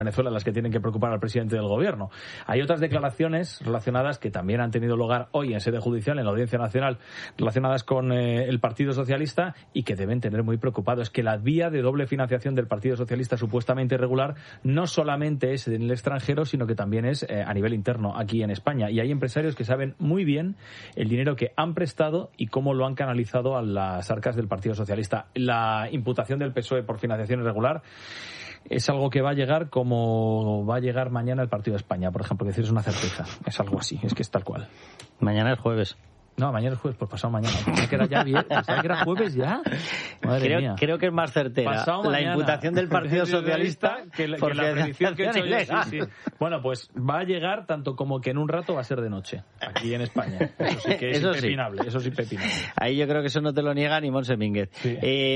Venezuela las que tienen que preocupar al presidente del gobierno. Hay otras declaraciones relacionadas que también han tenido lugar hoy en sede judicial, en la Audiencia Nacional, relacionadas con el Partido Socialista y que deben tener muy preocupados. Es que la vía de doble financiación del Partido Socialista supuestamente irregular no solamente es en el extranjero, sino que también es a nivel interno aquí en España. Y hay empresarios que saben muy bien el dinero que han prestado y cómo lo han canalizado a las arcas del Partido Socialista. La imputación del PSOE por financiación irregular es algo que va a llegar como va a llegar mañana el Partido de España, por ejemplo, que decir, es una certeza. Es algo así, es que es tal cual. Mañana es jueves. No, mañana es jueves, pues pasado mañana. Pensaba que era ya viernes, pensaba que era jueves ya. Madre mía. Creo que es más certera la imputación del Partido Socialista que la predicción que he hecho yo. Sí. Bueno, pues va a llegar tanto como que en un rato va a ser de noche, aquí en España. Eso sí que es impepinable, eso sí pepinable. Ahí yo creo que eso no te lo niega ni Montse Mínguez. Sí.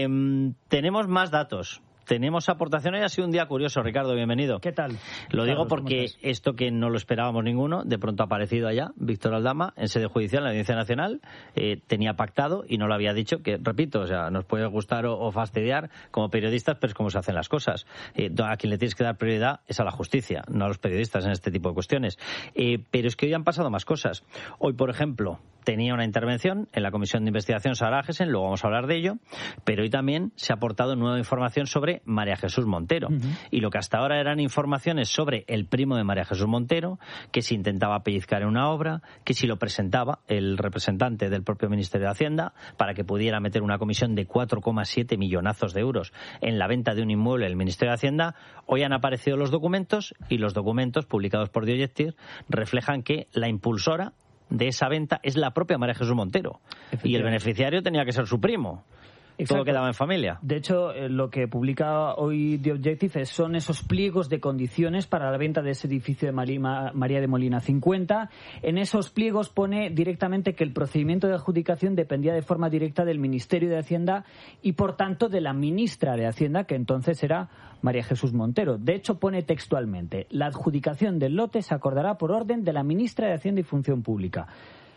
Tenemos más datos. Tenemos aportaciones. Ha sido un día curioso, Ricardo, bienvenido. ¿Qué tal? Lo digo porque esto que no lo esperábamos ninguno, de pronto ha aparecido allá, Víctor Aldama, en sede judicial, en la Audiencia Nacional, tenía pactado y no lo había dicho, que repito, o sea, nos puede gustar o fastidiar como periodistas, pero es como se hacen las cosas. A quien le tienes que dar prioridad es a la justicia, no a los periodistas en este tipo de cuestiones. Pero es que hoy han pasado más cosas. Hoy, por ejemplo, tenía una intervención en la Comisión de Investigación Sara Agesen, luego vamos a hablar de ello, pero hoy también se ha aportado nueva información sobre María Jesús Montero. Y lo que hasta ahora eran informaciones sobre el primo de María Jesús Montero, que se intentaba pellizcar en una obra, que si lo presentaba el representante del propio Ministerio de Hacienda para que pudiera meter una comisión de 4,7 millonazos de euros en la venta de un inmueble del Ministerio de Hacienda. Hoy han aparecido los documentos y los documentos publicados por The Objective reflejan que la impulsora de esa venta es la propia María Jesús Montero y el beneficiario tenía que ser su primo. Exacto. Todo quedaba en familia. De hecho, lo que publica hoy The Objective son esos pliegos de condiciones para la venta de ese edificio de María de Molina 50. En esos pliegos pone directamente que el procedimiento de adjudicación dependía de forma directa del Ministerio de Hacienda y, por tanto, de la ministra de Hacienda, que entonces era María Jesús Montero. De hecho, pone textualmente: la adjudicación del lote se acordará por orden de la ministra de Hacienda y Función Pública.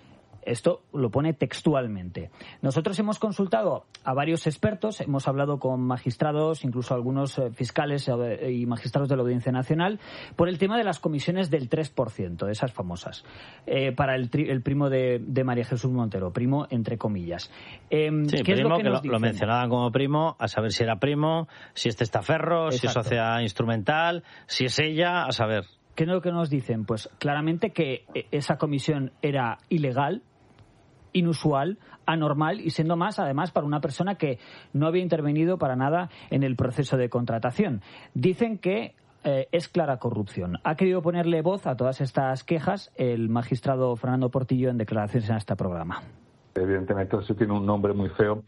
Esto lo pone textualmente. Nosotros hemos consultado a varios expertos, hemos hablado con magistrados, incluso algunos fiscales y magistrados de la Audiencia Nacional, por el tema de las comisiones del 3%, de esas famosas, para el primo de María Jesús Montero, primo entre comillas. Sí, ¿qué primo es lo que lo mencionaban como primo, a saber si era primo, si es testaferro, si es sociedad instrumental, si es ella, a saber. ¿Qué es lo que nos dicen? Pues claramente que esa comisión era ilegal, inusual, anormal y siendo más, además, para una persona que no había intervenido para nada en el proceso de contratación. Dicen que es clara corrupción. Ha querido ponerle voz a todas estas quejas el magistrado Fernando Portillo en declaraciones en este programa. Evidentemente eso tiene un nombre muy feo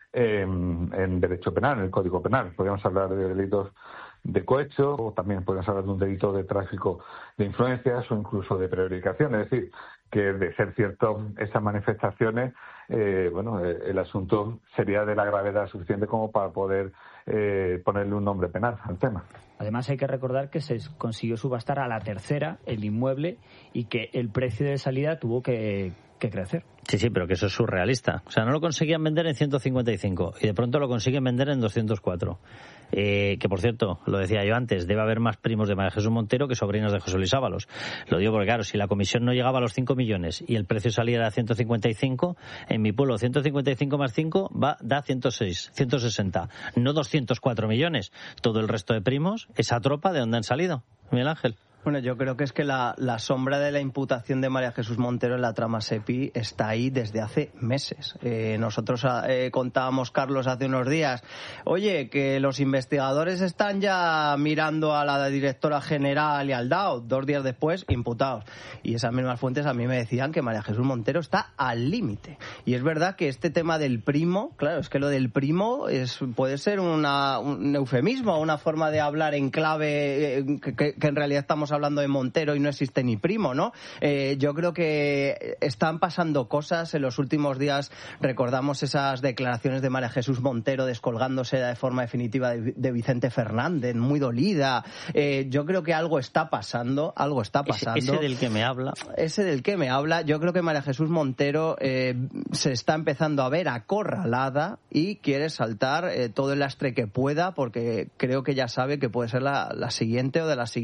en derecho penal, en el Código Penal. Podríamos hablar de delitos de cohecho, o también podemos hablar de un delito de tráfico de influencias o incluso de prevaricación. Es decir, que de ser cierto esas manifestaciones, el asunto sería de la gravedad suficiente como para poder ponerle un nombre penal al tema. Además, hay que recordar que se consiguió subastar a la tercera el inmueble y que el precio de salida tuvo que crecer. Sí, pero que eso es surrealista. O sea, no lo conseguían vender en 155 y de pronto lo consiguen vender en 204. Que, por cierto, lo decía yo antes, debe haber más primos de María Jesús Montero que sobrinos de José Luis Ábalos. Lo digo porque, claro, si la comisión no llegaba a los 5 millones y el precio salía a 155, en mi pueblo 155 más 5 da 160, no 204 millones. Todo el resto de primos, esa tropa, ¿de dónde han salido? Miguel Ángel. Bueno, yo creo que es que la sombra de la imputación de María Jesús Montero en la trama SEPI está ahí desde hace meses. Nosotros contábamos, Carlos, hace unos días, oye, que los investigadores están ya mirando a la directora general y al DAO, 2 días después, imputados. Y esas mismas fuentes a mí me decían que María Jesús Montero está al límite. Y es verdad que este tema del primo, claro, es que lo del primo puede ser un eufemismo, una forma de hablar en clave que en realidad estamos hablando de Montero y no existe ni primo, ¿no? Yo creo que están pasando cosas. En los últimos días recordamos esas declaraciones de María Jesús Montero descolgándose de forma definitiva de Vicente Fernández, muy dolida. Yo creo que algo está pasando. Ese del que me habla. Yo creo que María Jesús Montero se está empezando a ver acorralada y quiere saltar todo el lastre que pueda, porque creo que ya sabe que puede ser la siguiente o de las siguientes